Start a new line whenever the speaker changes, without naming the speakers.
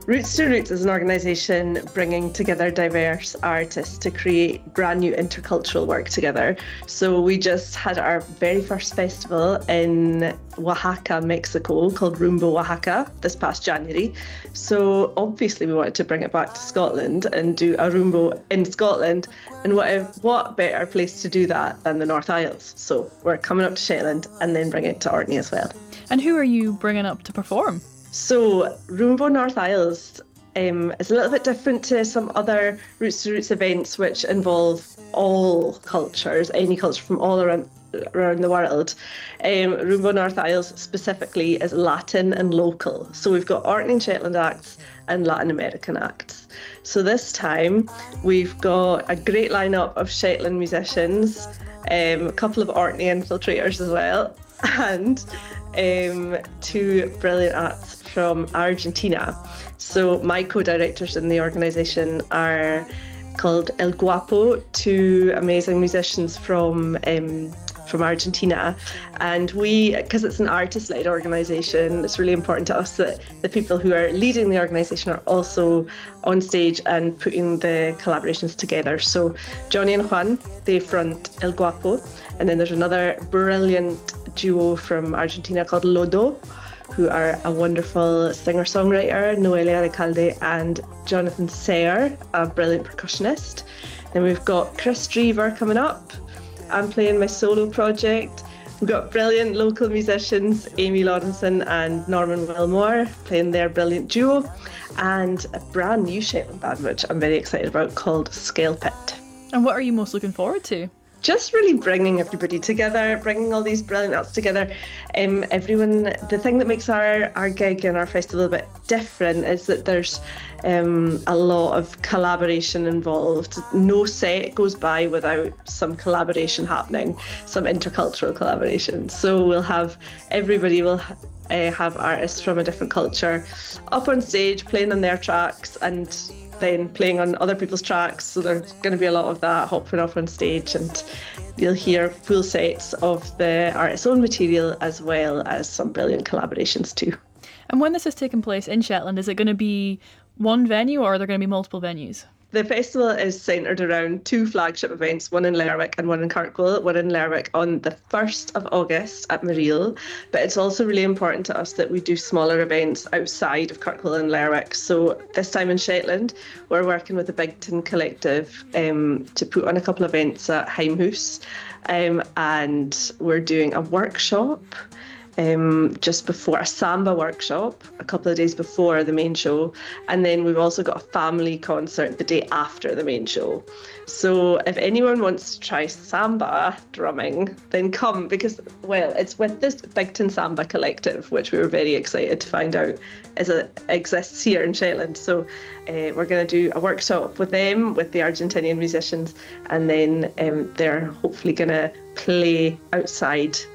Roots to Roots is an organisation bringing together diverse artists to create brand new intercultural work together. So we just had our very first festival in Oaxaca, Mexico, called Rumbo Oaxaca this past January. So obviously we wanted to bring it back to Scotland and do a Rumbo in Scotland. And what better place to do that than the North Isles? So we're coming up to Shetland and then bring it to Orkney as well.
And who are you bringing up to perform?
So Rumbo North Isles is a little bit different to some other Roots to Roots events which involve all cultures, any culture from all around the world. Rumbo North Isles specifically is Latin and local. So we've got Orkney and Shetland acts and Latin American acts. So this time we've got a great lineup of Shetland musicians, a couple of Orkney infiltrators as well, and two brilliant acts from Argentina. So my co-directors in the organisation are called El Guapo, two amazing musicians from Argentina. And because it's an artist-led organisation, it's really important to us that the people who are leading the organisation are also on stage and putting the collaborations together. So Johnny and Juan, they front El Guapo, and then there's another brilliant duo from Argentina called Lodo, who are a wonderful singer-songwriter, Noelia Recalde and Jonathan Sayer, a brilliant percussionist. Then we've got Chris Drever coming up. I'm playing my solo project. We've got brilliant local musicians, Amy Lawrenson and Norman Wilmore, playing their brilliant duo, and a brand new Shetland band, which I'm very excited about, called Scale Pit.
And what are you most looking forward to?
Just really bringing everybody together, bringing all these brilliant arts together. Everyone, the thing that makes our gig and our festival a bit different is that there's a lot of collaboration involved. No set goes by without some collaboration happening, some intercultural collaboration. So everybody will have artists from a different culture up on stage playing on their tracks and then playing on other people's tracks. So there's going to be a lot of that hopping off on stage, and you'll hear full sets of the artist's own material as well as some brilliant collaborations too.
And when this is taking place in Shetland, is it going to be one venue or are there going to be multiple venues?
The festival is centred around two flagship events, one in Lerwick and one in Kirkwall. One in Lerwick on the 1st of August at Mareel, but it's also really important to us that we do smaller events outside of Kirkwall and Lerwick. So this time in Shetland, we're working with the Bigton Collective to put on a couple of events at Heimhus, and we're doing a workshop just before a samba workshop a couple of days before the main show, and then we've also got a family concert the day after the main show. So if anyone wants to try samba drumming, then come, because it's with this Bigton Samba Collective, which we were very excited to find out exists here in Shetland. So we're going to do a workshop with them, with the Argentinian musicians, and then they're hopefully going to play outside